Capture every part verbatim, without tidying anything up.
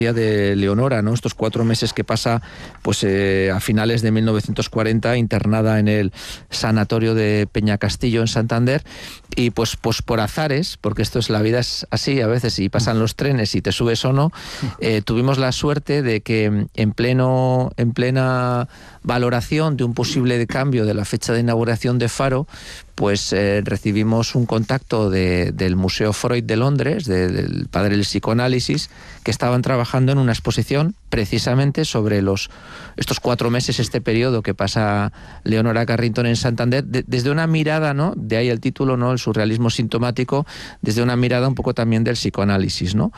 de Leonora, ¿no? Estos cuatro meses que pasa pues eh, a finales de mil novecientos cuarenta internada en el sanatorio de Peñacastillo en Santander, y pues, pues por azares, porque esto es, la vida es así a veces y pasan los trenes y te subes o no, eh, tuvimos la suerte de que en pleno en plena valoración de un posible cambio de la fecha de inauguración de Faro, pues eh, recibimos un contacto de, del Museo Freud de Londres, de, del padre del psicoanálisis, que estaban trabajando en una exposición precisamente sobre los estos cuatro meses, este periodo que pasa Leonora Carrington en Santander, de, desde una mirada, ¿no? De ahí el título, ¿no? El surrealismo sintomático, desde una mirada un poco también del psicoanálisis, ¿no?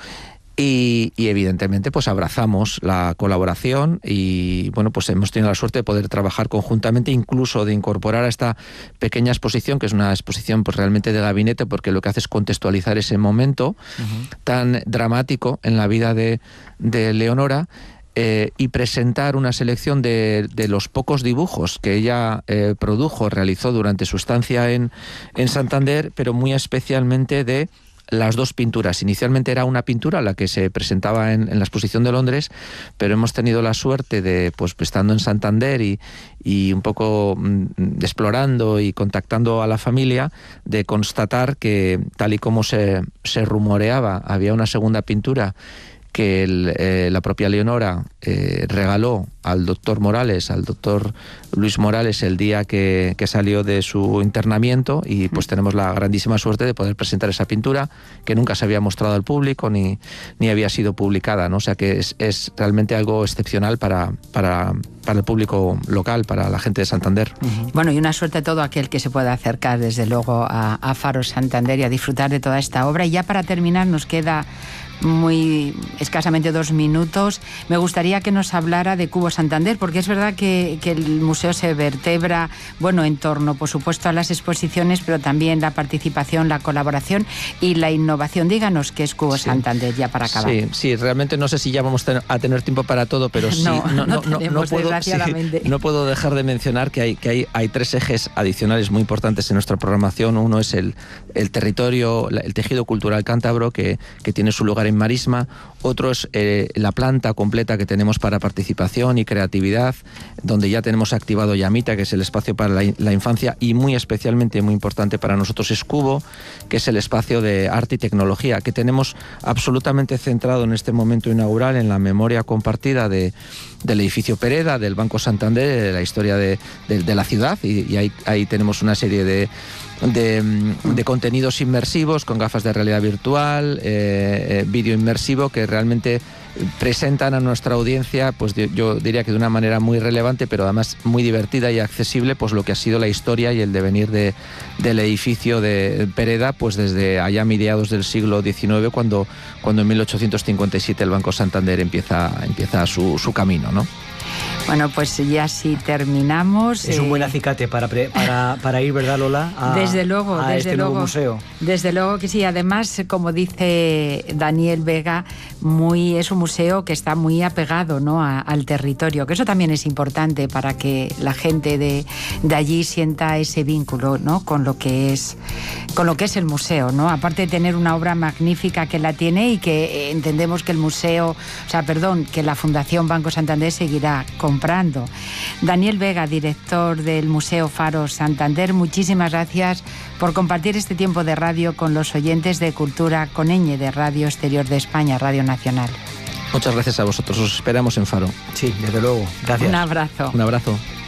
Y, y evidentemente pues abrazamos la colaboración y bueno, pues hemos tenido la suerte de poder trabajar conjuntamente, incluso de incorporar a esta pequeña exposición, que es una exposición pues realmente de gabinete, porque lo que hace es contextualizar ese momento uh-huh. tan dramático en la vida de, de Leonora, eh, y presentar una selección de, de los pocos dibujos que ella eh, produjo, realizó durante su estancia en, en Santander, pero muy especialmente de las dos pinturas. Inicialmente era una pintura la que se presentaba en, en la exposición de Londres, pero hemos tenido la suerte de, pues estando en Santander y, y un poco mm, explorando y contactando a la familia, de constatar que, tal y como se, se rumoreaba, había una segunda pintura que el, eh, la propia Leonora eh, regaló al doctor Morales, al doctor Luis Morales, el día que, que salió de su internamiento, y pues tenemos la grandísima suerte de poder presentar esa pintura, que nunca se había mostrado al público ni, ni había sido publicada, ¿no? O sea que es, es realmente algo excepcional para, para, para el público local, para la gente de Santander. Uh-huh. Bueno, y una suerte a todo aquel que se pueda acercar desde luego a, a Faro Santander y a disfrutar de toda esta obra. Y ya para terminar nos queda muy escasamente dos minutos. Me gustaría que nos hablara de Cubo Santander, porque es verdad que, que el museo se vertebra, bueno, en torno, por supuesto, a las exposiciones, pero también la participación, la colaboración y la innovación. Díganos qué es Cubo sí. Santander, ya para acabar. Sí, sí, realmente no sé si ya vamos a tener tiempo para todo, pero sí, no, no, no, no, tenemos, no, puedo, desgraciadamente. Sí, no puedo dejar de mencionar que hay, que hay, hay tres ejes adicionales muy importantes en nuestra programación. Uno es el, el territorio, el tejido cultural cántabro, que, que tiene su lugar en Marisma. Otro es eh, la planta completa que tenemos para participación y creatividad, donde ya tenemos activado Llamita, que es el espacio para la, la infancia, y muy especialmente, muy importante para nosotros es Cubo, que es el espacio de arte y tecnología, que tenemos absolutamente centrado en este momento inaugural en la memoria compartida de, del edificio Pereda, del Banco Santander, de la historia de, de, de la ciudad, y, y ahí, ahí tenemos una serie de De, de contenidos inmersivos con gafas de realidad virtual, eh, eh, vídeo inmersivo, que realmente presentan a nuestra audiencia, pues yo diría que de una manera muy relevante, pero además muy divertida y accesible, pues lo que ha sido la historia y el devenir de, del edificio de Pereda, pues desde allá mediados del siglo diecinueve, cuando, cuando en mil ochocientos cincuenta y siete el Banco Santander empieza, empieza su, su camino, ¿no? Bueno, pues ya sí terminamos. Es un buen acicate para, para, para ir, ¿verdad, Lola? A, desde luego, a desde este luego, nuevo museo. Desde luego que sí. Además, como dice Daniel Vega, muy, es un museo que está muy apegado, ¿no?, a, al territorio, que eso también es importante para que la gente de, de allí sienta ese vínculo, ¿no?, con lo que es, con lo que es el museo, ¿no? Aparte de tener una obra magnífica que la tiene y que entendemos que el museo, o sea, perdón, que la Fundación Banco Santander seguirá comprando. Daniel Vega, director del Museo Faro Santander, muchísimas gracias por compartir este tiempo de radio con los oyentes de Cultura con ñ de Radio Exterior de España, Radio Nacional. Muchas gracias a vosotros, os esperamos en Faro. Sí, desde luego. Gracias. Un abrazo. Un abrazo.